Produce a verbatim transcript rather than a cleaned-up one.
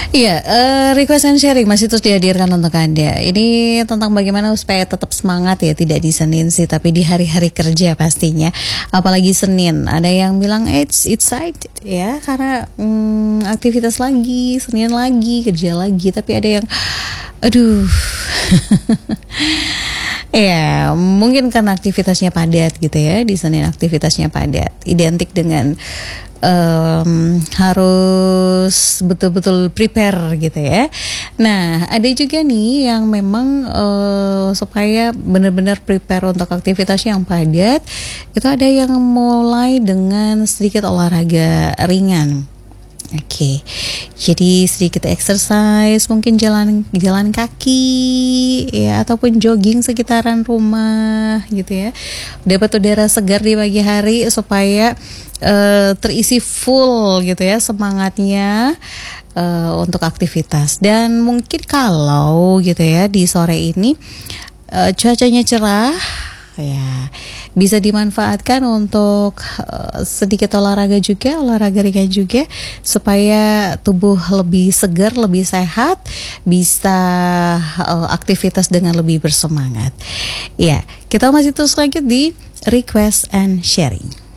Iya, eh, request and sharing masih terus dihadirkan untuk Anda. Ini tentang bagaimana supaya tetap semangat ya, tidak di Senin sih, tapi di hari-hari kerja pastinya. Apalagi Senin, ada yang bilang eh, it's excited ya, karena hmm, aktivitas lagi, Senin lagi, kerja lagi. Tapi ada yang, aduh, ya mungkin karena aktivitasnya padat gitu ya, di Senin aktivitasnya padat, identik dengan Um, harus betul-betul prepare gitu ya. Nah, ada juga nih yang memang uh, supaya benar-benar prepare untuk aktivitas yang padat, itu ada yang mulai dengan sedikit olahraga ringan. Oke, okay. Jadi sedikit exercise, mungkin jalan jalan kaki, ya ataupun jogging sekitaran rumah, gitu ya. Dapat udara segar di pagi hari supaya uh, terisi full, gitu ya, semangatnya uh, untuk aktivitas. Dan mungkin kalau, gitu ya, di sore ini uh, cuacanya cerah, ya bisa dimanfaatkan untuk uh, sedikit olahraga juga, olahraga ringan juga, supaya tubuh lebih segar, lebih sehat, bisa uh, aktivitas dengan lebih bersemangat. Ya, kita masih terus lanjut di request and sharing.